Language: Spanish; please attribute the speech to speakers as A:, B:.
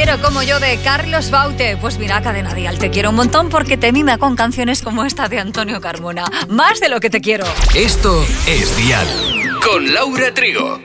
A: quiero como yo de Carlos Baute. Pues mira, Cadena Dial, te quiero un montón porque te mima con canciones como esta de Antonio Carmona. Más de lo que te quiero.
B: Esto es Dial con Laura Trigo.